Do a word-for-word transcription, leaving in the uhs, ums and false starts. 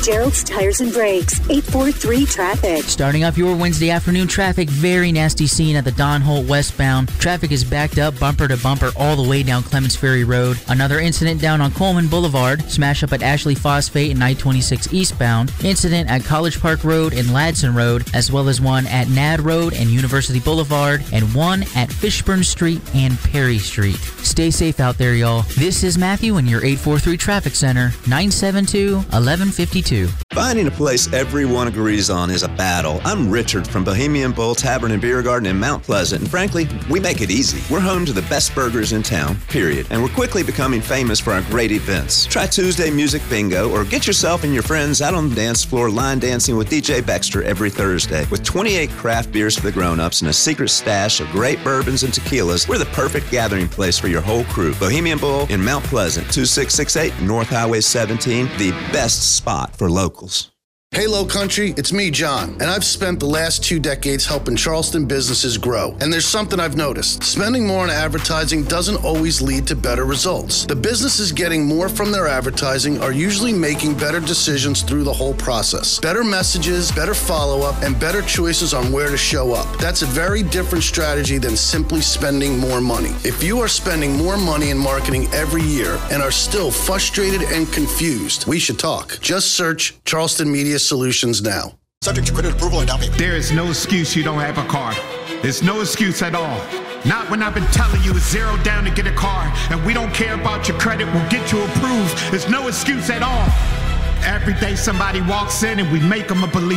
Gerald's Tires and Brakes, eight four three traffic. Starting off your Wednesday afternoon traffic, very nasty scene at the Don Holt westbound. Traffic is backed up bumper to bumper all the way down Clements Ferry Road. Another incident down on Coleman Boulevard. Smash up at Ashley Phosphate and I twenty-six eastbound. Incident at College Park Road and Ladson Road, as well as one at Nad Road and University Boulevard, and one at Fishburne Street and Perry Street. Stay safe out there, y'all. This is Matthew in your eight four three Traffic Center, nine seven two, one one five two. Finding a place everyone agrees on is a battle. I'm Richard from Bohemian Bull Tavern and Beer Garden in Mount Pleasant, and frankly, we make it easy. We're home to the best burgers in town, period, and we're quickly becoming famous for our great events. Try Tuesday Music Bingo, or get yourself and your friends out on the dance floor line dancing with D J Baxter every Thursday. With twenty-eight craft beers for the grown-ups and a secret stash of great bourbons and tequilas, we're the perfect gathering place for your whole crew. Bohemian Bull in Mount Pleasant, two six six eight North Highway seventeen, the best spot for locals. Hey, Low Country, it's me, John, and I've spent the last two decades helping Charleston businesses grow. And there's something I've noticed. Spending more on advertising doesn't always lead to better results. The businesses getting more from their advertising are usually making better decisions through the whole process. Better messages, better follow-up, and better choices on where to show up. That's a very different strategy than simply spending more money. If you are spending more money in marketing every year and are still frustrated and confused, we should talk. Just search Charleston Media Solutions now. Subject to credit approval and down payment. There is no excuse you don't have a car. There's no excuse at all. Not when I've been telling you it's zero down to get a car, and we don't care about your credit, we'll get you approved. There's no excuse at all. Every day somebody walks in and we make them a believer.